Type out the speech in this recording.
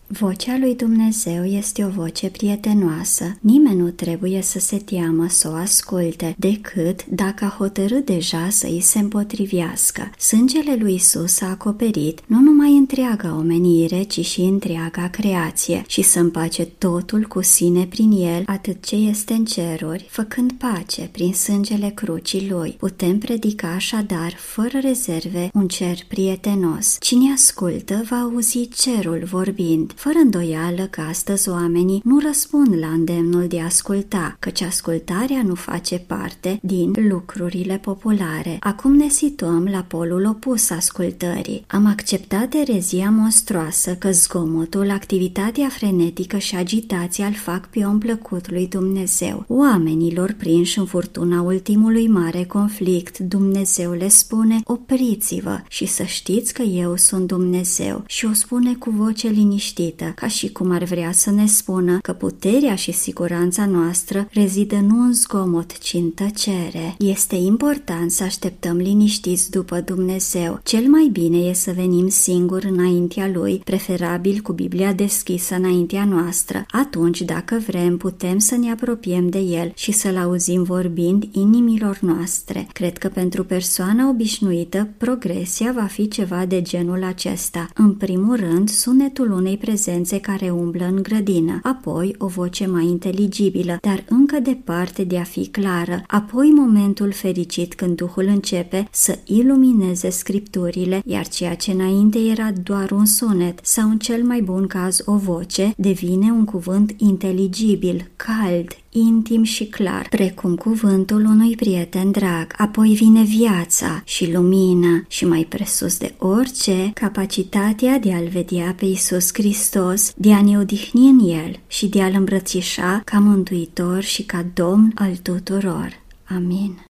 Vocea lui Dumnezeu este o voce prietenoasă. Nimeni nu trebuie să se teamă să o asculte, decât dacă a hotărât deja să îi se împotrivească. Sângele lui Isus a acoperit nu numai întreaga omenire, ci și întreaga creație și să împace totul cu sine prin el, atât ce este în ceruri, făcând pace prin sângele crucii lui. Putem predica așadar, fără rezerve, un cer prietenos. Cine ascultă va auzi cerul vorbind. Fără îndoială că astăzi oamenii nu răspund la îndemnul de a asculta, căci ascultarea nu face parte din lucrurile populare. Acum ne situăm la polul opus ascultării. Am acceptat erezia monstruoasă că zgomotul, activitatea frenetică și agitația îl fac pe om plăcut lui Dumnezeu. Oamenilor prinși în furtuna ultimului mare conflict, Dumnezeu le spune: opriți-vă și să știți că eu sunt Dumnezeu, și o spune cu voce liniștită, ca și cum ar vrea să ne spună că puterea și siguranța noastră rezidă nu în zgomot, ci în tăcere. Este important să așteptăm liniștiți după Dumnezeu. Cel mai bine e să venim singuri înaintea Lui, preferabil cu Biblia deschisă înaintea noastră. Atunci, dacă vrem, putem să ne apropiem de El și să-L auzim vorbind inimilor noastre. Cred că pentru persoana obișnuită, progresia va fi ceva de genul acesta. În primul rând, sunetul unei prezențe care umblă în grădină, apoi o voce mai inteligibilă, dar încă departe de a fi clară, apoi momentul fericit când Duhul începe să ilumineze scripturile, iar ceea ce înainte era doar un sunet sau, în cel mai bun caz, o voce, devine un cuvânt inteligibil, cald, intim și clar, precum cuvântul unui prieten drag. Apoi vine viața și lumina și, mai presus de orice, capacitatea de a-L vedea pe Iisus Hristos, de a ne odihni în El și de a-L îmbrățișa ca Mântuitor și ca Domn al tuturor. Amin.